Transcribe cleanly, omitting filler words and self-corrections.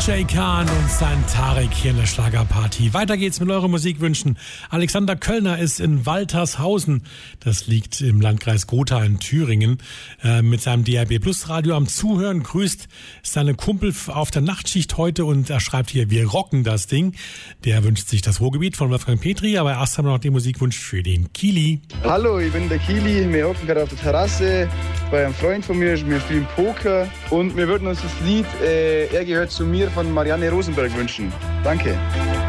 DJ Kahn und sein Tarek hier in der Schlagerparty. Weiter geht's mit euren Musikwünschen. Alexander Köllner ist in Waltershausen, das liegt im Landkreis Gotha in Thüringen, mit seinem DRB Plus Radio am Zuhören. Grüßt seine Kumpel auf der Nachtschicht heute und er schreibt hier, wir rocken das Ding. Der wünscht sich das Ruhrgebiet von Wolfgang Petri, aber erst haben wir noch den Musikwunsch für den Kili. Hallo, ich bin der Kili, wir hocken gerade auf der Terrasse bei einem Freund von mir, wir spielen Poker und wir würden uns das Lied Er gehört zu mir von Marianne Rosenberg wünschen. Danke.